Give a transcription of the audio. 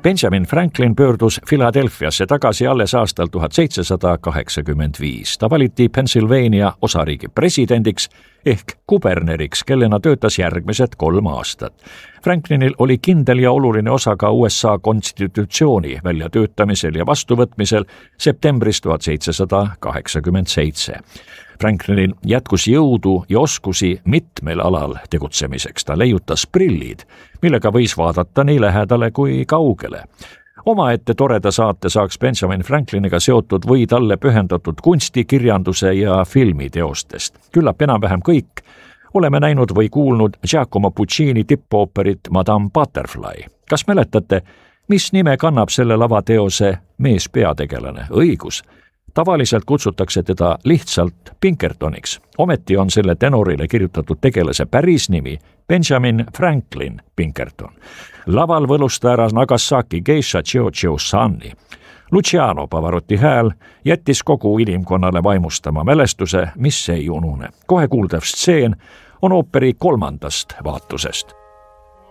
Benjamin Franklin pöördus Philadelphiasse tagasi alles aastal 1785. Ta valiti Pennsylvania osariigi presidendiks ehk kuberneriks, kellena töötas järgmised 3 aastat. Franklinil oli kindel ja oluline osa ka USA konstitutsiooni väljatöötamisel ja vastuvõtmisel septembris 1787. Franklinil jätkus jõudu ja oskusi mitmel alal tegutsemiseks. Ta leiutas prillid, millega võis vaadata nii lähedale kui kaugele. Omaette toreda saate saaks Benjamin Frankliniga seotud või talle pühendatud kunsti, kirjanduse ja filmiteostest. Küllap enam-vähem kõik oleme näinud või kuulnud Giacomo Puccini tippooperit Madame Butterfly. Kas mäletate, mis nime kannab selle lavateose meespeategelane? Õigus. Tavaliselt kutsutakse teda lihtsalt Pinkertoniks. Ometi on selle tenorile kirjutatud tegelase päris nimi Benjamin Franklin Pinkerton. Laval võlus ta ära Nagasaki geisha Chiho Sanni. Luciano Pavarotti hääl jättis kogu inimkonnale vaimustama mälestuse, mis ei unune. Kohe kuuldav stseen on ooperi 3. vaatusest.